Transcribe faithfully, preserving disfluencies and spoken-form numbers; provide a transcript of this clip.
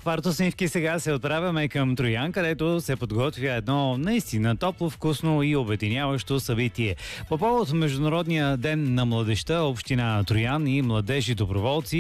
Кварто снимки сега се отправяме към Троян, където се подготвя едно наистина топло, вкусно и обединяващо събитие. По повод Международния ден на младежта, община Троян и младежи доброволци